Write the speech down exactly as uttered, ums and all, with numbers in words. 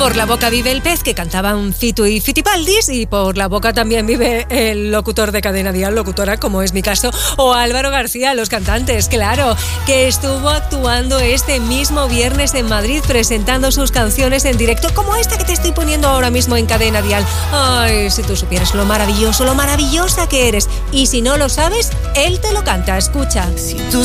Por la boca vive el pez, que cantaban Fito y Fitipaldis, y por la boca también vive el locutor de Cadena Dial, locutora, como es mi caso, o Álvaro García, los cantantes, claro, que estuvo actuando este mismo viernes en Madrid presentando sus canciones en directo, como esta que te estoy poniendo ahora mismo en Cadena Dial. Ay, si tú supieras lo maravilloso, lo maravillosa que eres. Y si no lo sabes, él te lo canta, escucha. Si tú